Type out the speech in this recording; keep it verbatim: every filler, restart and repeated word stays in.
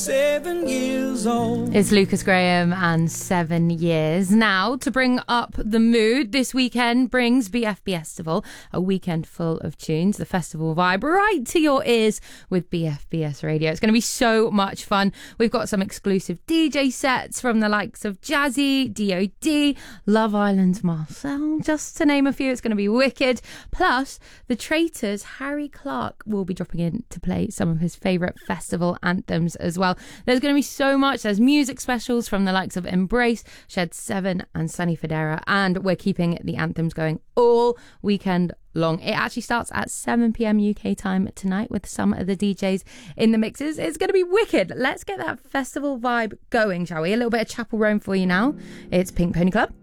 Seven years old. It's Lucas Graham and Seven Years. Now, to bring up the mood, this weekend brings B F B Festival, a weekend full of tunes, the festival vibe right to your ears with B F B S Radio. It's going to be so much fun. We've got some exclusive D J sets from the likes of Jazzy, D O D, Love Island's Marcel, just to name a few. It's going to be wicked. Plus, the Traitors' Harry Clark will be dropping in to play some of his favourite festival anthems as well. There's going to be so much. There's music specials from the likes of Embrace, Shed seven and Sunny Federa, and we're keeping the anthems going all weekend long. It actually starts at seven p.m. U K time tonight with some of the D Js in the mixes. It's going to be wicked. Let's get that festival vibe going, shall we? A little bit of Chapel Roan for you now. It's Pink Pony Club